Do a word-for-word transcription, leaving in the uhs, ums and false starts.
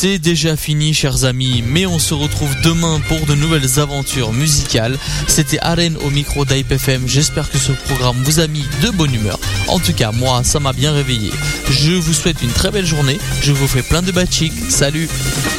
C'est déjà fini, chers amis, mais on se retrouve demain pour de nouvelles aventures musicales. C'était Aren au micro d'Hype F M. J'espère que ce programme vous a mis de bonne humeur. En tout cas, moi, ça m'a bien réveillé. Je vous souhaite une très belle journée. Je vous fais plein de bachik. Salut!